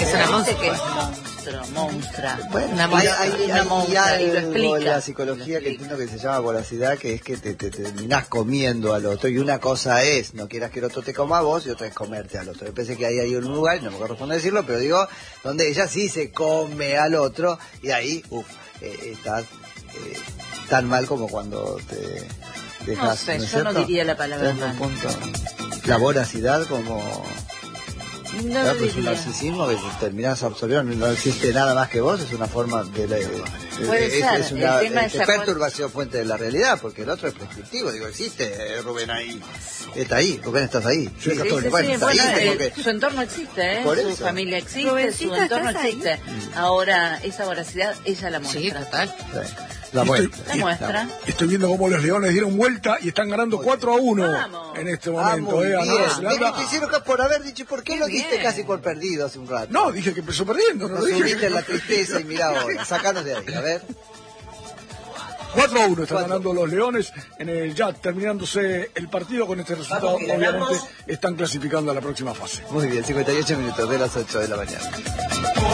Es una Dice que monstrua. es monstrua. Bueno, Una hay monstrua, y lo algo explica. en la psicología que entiendo que se llama voracidad, que es que te terminás comiendo al otro, y una cosa es no quieras que el otro te coma a vos, y otra es comerte al otro. Yo pensé que ahí hay un lugar, no me corresponde decirlo, pero digo, donde ella sí se come al otro, y ahí, estás tan mal como cuando te dejas. No sé, ¿no es yo no cierto? diría la palabra Es un mal. punto. La voracidad como... No Claro, lo pues un diría. narcisismo que terminás absorbiendo, no existe nada más que vos, es una forma de Puede ser, es una el tema es perturbación fuente de la realidad, porque el otro es prescriptivo, digo, existe Rubén ahí, está ahí, Rubén estás ahí, Sí, sí, Bueno, sí, está bueno, ahí, porque- su entorno existe, Por su eso. familia existe, Rubéncita, su entorno ¿estás ahí? existe. Ahora, esa voracidad, ella la muestra. Sí, total. la Estoy- muestra. La muestra. Estoy viendo cómo los Leones dieron vuelta y están ganando 4-1 Vamos. en este Ah, momento. muy A bien. Nueva Es Zelanda. que te hicieron por haber dicho, ¿por qué Qué lo diste bien. casi por perdido hace un rato? No, dije que empezó perdiendo. No No lo dije. subiste en la tristeza y mirá ahora, sacanos de ahí, a ver. 4-1 están 4. ganando los Leones. Ya terminándose el partido con este resultado, obviamente están clasificando a la próxima fase. Muy bien, 58 minutos de las 8 de la mañana.